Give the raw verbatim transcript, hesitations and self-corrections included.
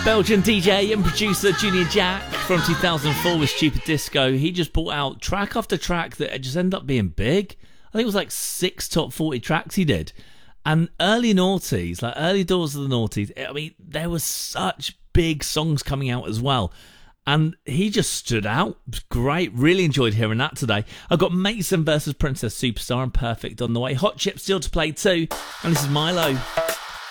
Belgian D J and producer Junior Jack from two thousand four with Stupid Disco. He just brought out track after track that just ended up being big. I think it was like six top forty tracks he did. And early noughties, like early doors of the noughties, I mean, there was such big songs coming out as well. And he just stood out. It was great. Really enjoyed hearing that today. I've got Mason versus Princess Superstar and Perfect on the way. Hot Chip still to play too. And this is Milo.